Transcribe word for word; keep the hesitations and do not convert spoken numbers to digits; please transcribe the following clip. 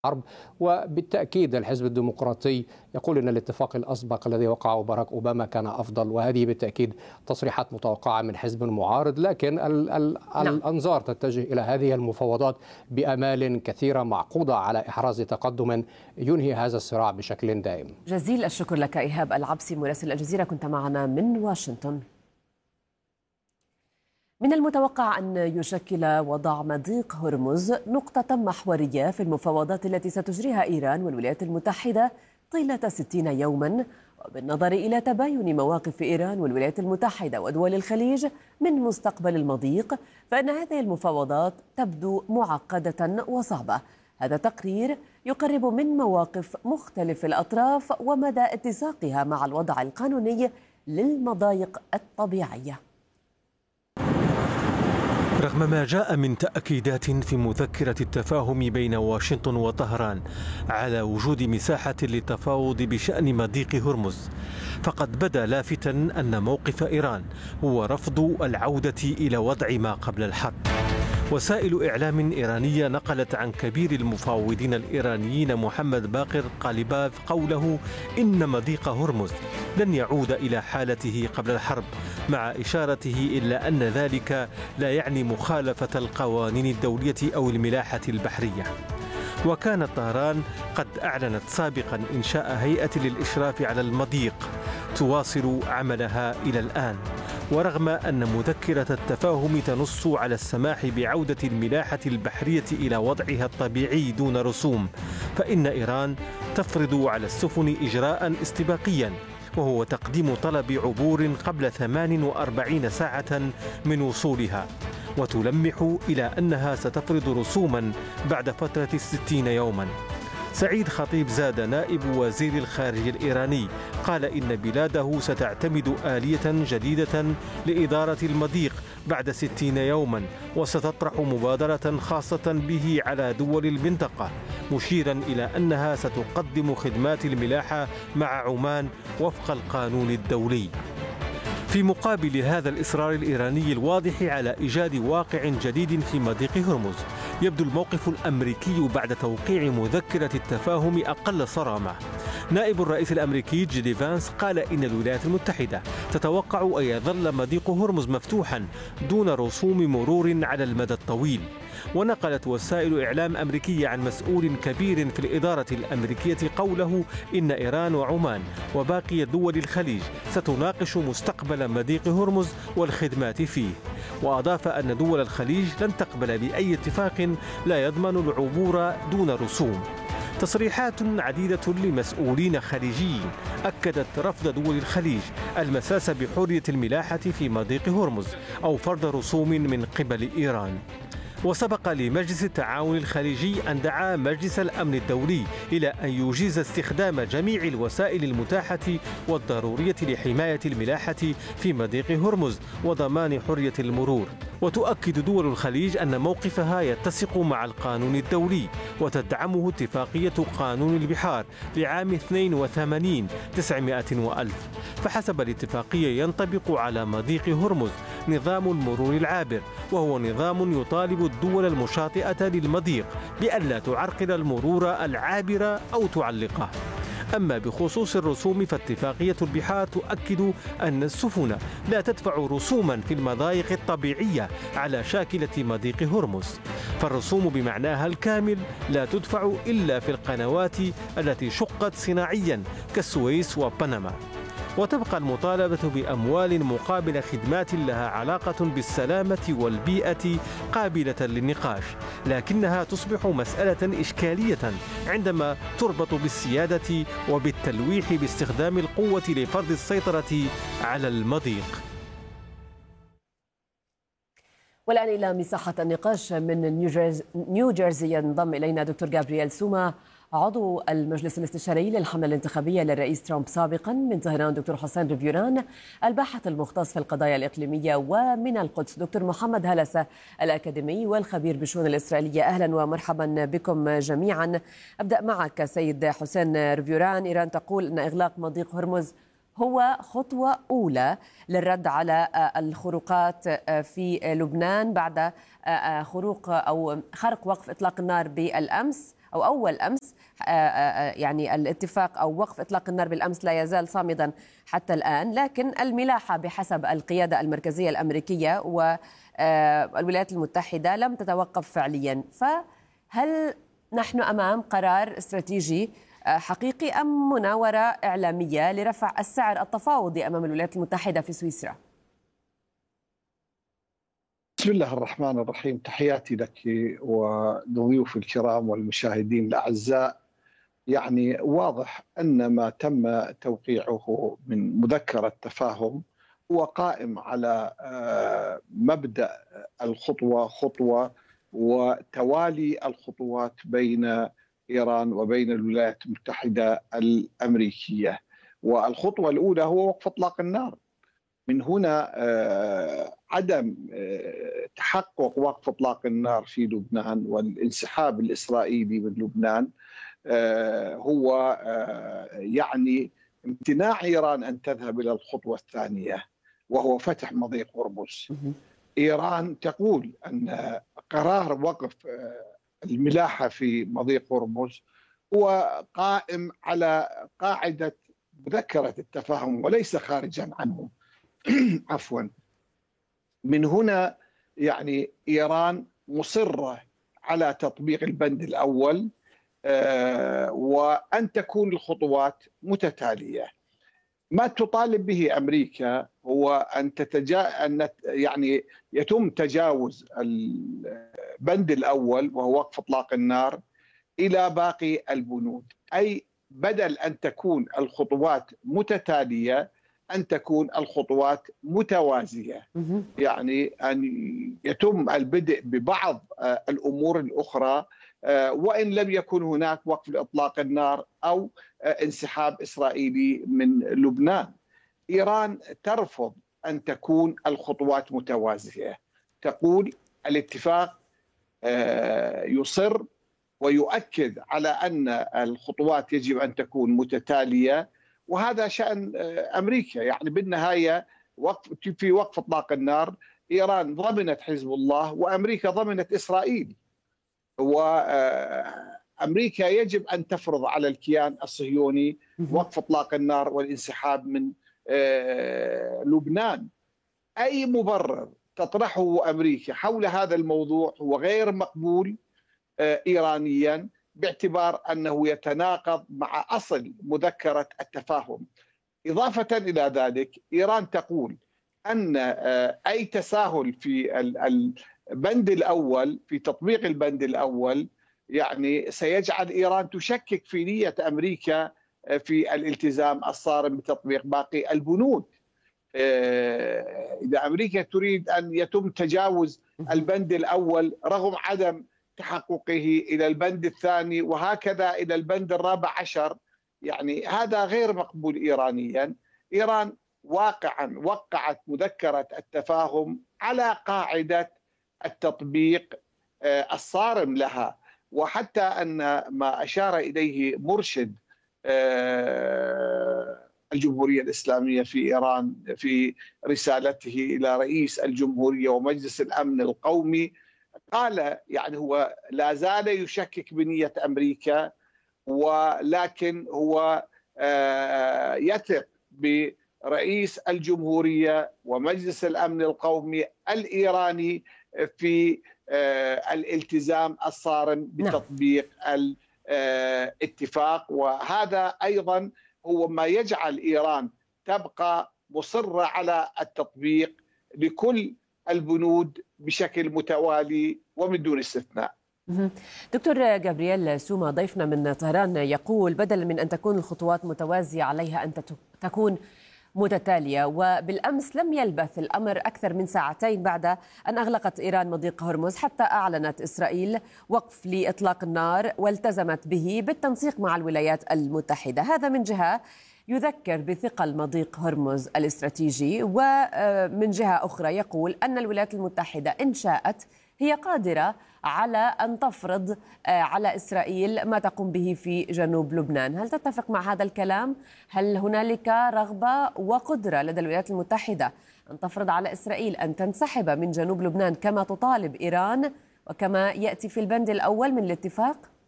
الحرب. وبالتأكيد الحزب الديمقراطي يقول أن الاتفاق الأسبق الذي وقعه باراك أوباما كان أفضل، وهذه بالتأكيد تصريحات متوقعة من حزب معارض، لكن ال ال نعم. الأنظار تتجه إلى هذه المفاوضات بأمال كثيرة معقودة على إحراز تقدم ينهي هذا الصراع بشكل دائم. جزيل الشكر لك إيهاب العبسي مراسل الجزيرة، كنت معنا من واشنطن. من المتوقع أن يشكل وضع مضيق هرمز نقطة محورية في المفاوضات التي ستجريها إيران والولايات المتحدة طيلة ستين يوما، وبالنظر إلى تباين مواقف إيران والولايات المتحدة ودول الخليج من مستقبل المضيق، فإن هذه المفاوضات تبدو معقدة وصعبة. هذا تقرير يقرب من مواقف مختلف الأطراف ومدى اتساقها مع الوضع القانوني للمضايق الطبيعية. رغم ما جاء من تأكيدات في مذكرة التفاهم بين واشنطن وطهران على وجود مساحة للتفاوض بشأن مضيق هرمز، فقد بدا لافتا أن موقف إيران هو رفض العودة إلى وضع ما قبل الحرب. وسائل إعلام إيرانية نقلت عن كبير المفاوضين الإيرانيين محمد باقر قالباف قوله إن مضيق هرمز لن يعود إلى حالته قبل الحرب، مع إشارته إلى أن ذلك لا يعني مخالفة القوانين الدولية أو الملاحة البحرية. وكانت طهران قد أعلنت سابقا إنشاء هيئة للإشراف على المضيق تواصل عملها إلى الآن. ورغم أن مذكرة التفاهم تنص على السماح بعودة الملاحة البحرية إلى وضعها الطبيعي دون رسوم، فإن إيران تفرض على السفن إجراء استباقيا، وهو تقديم طلب عبور قبل ثمان وأربعين ساعة من وصولها، وتلمح إلى أنها ستفرض رسوما بعد فترة ستين يوما. سعيد خطيب زاد نائب وزير الخارجية الإيراني قال إن بلاده ستعتمد آلية جديدة لإدارة المضيق بعد ستين يوما، وستطرح مبادرة خاصة به على دول المنطقة، مشيرا إلى أنها ستقدم خدمات الملاحة مع عمان وفق القانون الدولي. في مقابل هذا الإصرار الإيراني الواضح على إيجاد واقع جديد في مضيق هرمز، يبدو الموقف الأمريكي بعد توقيع مذكرة التفاهم أقل صرامة. نائب الرئيس الأمريكي جيدي فانس قال إن الولايات المتحدة تتوقع أن يظل مضيق هرمز مفتوحا دون رسوم مرور على المدى الطويل. ونقلت وسائل إعلام أمريكية عن مسؤول كبير في الإدارة الأمريكية قوله إن إيران وعمان وباقي دول الخليج ستناقش مستقبل مضيق هرمز والخدمات فيه. وأضاف أن دول الخليج لن تقبل بأي اتفاق لا يضمن العبور دون رسوم. تصريحات عديدة لمسؤولين خليجيين أكدت رفض دول الخليج المساس بحرية الملاحة في مضيق هرمز أو فرض رسوم من قبل إيران. وسبق لمجلس التعاون الخليجي أن دعا مجلس الأمن الدولي إلى أن يجيز استخدام جميع الوسائل المتاحة والضرورية لحماية الملاحة في مضيق هرمز وضمان حرية المرور. وتؤكد دول الخليج أن موقفها يتسق مع القانون الدولي، وتدعمه اتفاقية قانون البحار لعام اثنين وثمانين تسعمائة وألف. فحسب الاتفاقية ينطبق على مضيق هرمز نظام المرور العابر، وهو نظام يطالب الدول المشاطئة للمضيق بألا تعرقل المرور العابر أو تعلقه. أما بخصوص الرسوم فاتفاقية البحار تؤكد أن السفن لا تدفع رسوما في المضايق الطبيعية على شاكلة مضيق هرمز، فالرسوم بمعناها الكامل لا تدفع إلا في القنوات التي شقت صناعيا كالسويس وبنما. وتبقى المطالبة بأموال مقابل خدمات لها علاقة بالسلامة والبيئة قابلة للنقاش، لكنها تصبح مسألة إشكالية عندما تربط بالسيادة وبالتلويح باستخدام القوة لفرض السيطرة على المضيق. والآن إلى مساحة النقاش من نيوجيرسي ينضم إلينا دكتور جابرييل سوما عضو المجلس الاستشاري للحملة الانتخابية للرئيس ترامب سابقا. من طهران دكتور حسين ريفيوران الباحث المختص في القضايا الإقليمية. ومن القدس دكتور محمد هلسة الأكاديمي والخبير بالشؤون الإسرائيلية. أهلا ومرحبا بكم جميعا. أبدأ معك سيد حسين ريفيوران. إيران تقول أن إغلاق مضيق هرمز هو خطوة أولى للرد على الخروقات في لبنان بعد خروق أو خرق وقف إطلاق النار بالأمس، أو أول أمس. يعني الاتفاق أو وقف إطلاق النار بالأمس لا يزال صامدا حتى الآن، لكن الملاحة بحسب القيادة المركزية الأمريكية والولايات المتحدة لم تتوقف فعليا. فهل نحن أمام قرار استراتيجي حقيقي أم مناورة إعلامية لرفع السعر التفاوضي أمام الولايات المتحدة في سويسرا؟ بسم الله الرحمن الرحيم، تحياتي لك وضيوف الكرام والمشاهدين الأعزاء. يعني واضح أن ما تم توقيعه من مذكرة تفاهم هو قائم على مبدأ الخطوة خطوة وتوالي الخطوات بين إيران وبين الولايات المتحدة الأمريكية. والخطوة الأولى هو وقف إطلاق النار. من هنا عدم تحقق وقف إطلاق النار في لبنان والانسحاب الإسرائيلي من لبنان هو يعني امتناع إيران أن تذهب إلى الخطوة الثانية وهو فتح مضيق هرمز. إيران تقول أن قرار وقف الملاحة في مضيق هرمز هو قائم على قاعدة مذكرة التفاهم وليس خارجا عنه. عفوا. من هنا يعني إيران مصرة على تطبيق البند الأول آه وأن تكون الخطوات متتالية. ما تطالب به أمريكا هو أن تتجا أن يعني يتم تجاوز البند الأول وهو وقف إطلاق النار إلى باقي البنود، أي بدل أن تكون الخطوات متتالية أن تكون الخطوات متوازية. يعني أن يتم البدء ببعض الأمور الأخرى وإن لم يكن هناك وقف لإطلاق النار أو انسحاب إسرائيلي من لبنان. إيران ترفض أن تكون الخطوات متوازية، تقول الاتفاق يصر ويؤكد على أن الخطوات يجب أن تكون متتالية، وهذا شأن أمريكا. يعني بالنهاية وقف في وقف إطلاق النار إيران ضمنت حزب الله وأمريكا ضمنت إسرائيل، وأمريكا يجب أن تفرض على الكيان الصهيوني وقف إطلاق النار والانسحاب من لبنان. أي مبرر تطرحه أمريكا حول هذا الموضوع هو غير مقبول إيرانيا باعتبار أنه يتناقض مع أصل مذكرة التفاهم. إضافة إلى ذلك إيران تقول أن أي تساهل في البند الأول في تطبيق البند الأول يعني سيجعل إيران تشكك في نية أمريكا في الالتزام الصارم بتطبيق باقي البنود. إذا أمريكا تريد أن يتم تجاوز البند الأول رغم عدم تحققه إلى البند الثاني وهكذا إلى البند الرابع عشر، يعني هذا غير مقبول إيرانيا. إيران واقعا وقعت مذكرة التفاهم على قاعدة التطبيق الصارم لها، وحتى أن ما أشار إليه مرشد الجمهورية الإسلامية في إيران في رسالته إلى رئيس الجمهورية ومجلس الأمن القومي قال يعني هو لا زال يشكك بنية أمريكا، ولكن هو يثق برئيس الجمهورية ومجلس الأمن القومي الإيراني في الالتزام الصارم بتطبيق الاتفاق. وهذا أيضا هو ما يجعل إيران تبقى مصرة على التطبيق لكل البنود بشكل متوالي ومن دون استثناء. دكتور جابرييل سوما ضيفنا من طهران يقول بدلا من أن تكون الخطوات متوازية عليها أن تكون متتالية. وبالأمس لم يلبث الأمر أكثر من ساعتين بعد أن أغلقت إيران مضيق هرمز حتى أعلنت إسرائيل وقف لإطلاق النار والتزمت به بالتنسيق مع الولايات المتحدة. هذا من جهة يذكر بثقل مضيق هرمز الاستراتيجي، ومن جهة أخرى يقول أن الولايات المتحدة إن شاءت هي قادرة على أن تفرض على إسرائيل ما تقوم به في جنوب لبنان. هل تتفق مع هذا الكلام؟ هل هنالك رغبة وقدرة لدى الولايات المتحدة أن تفرض على إسرائيل أن تنسحب من جنوب لبنان كما تطالب إيران وكما يأتي في البند الأول من الاتفاق؟